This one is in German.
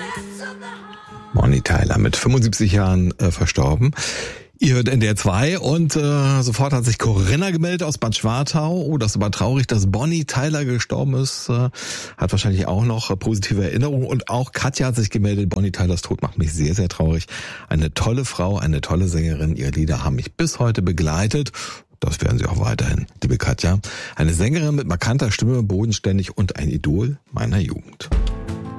Bonnie Tyler mit 75 Jahren verstorben. Ihr hört NDR 2 und sofort hat sich Corinna gemeldet aus Bad Schwartau. Oh, das ist aber traurig, dass Bonnie Tyler gestorben ist. Hat wahrscheinlich auch noch positive Erinnerungen. Und auch Katja hat sich gemeldet. Bonnie Tylers Tod macht mich sehr, sehr traurig. Eine tolle Frau, eine tolle Sängerin. Ihre Lieder haben mich bis heute begleitet. Das werden sie auch weiterhin, liebe Katja. Eine Sängerin mit markanter Stimme, bodenständig und ein Idol meiner Jugend.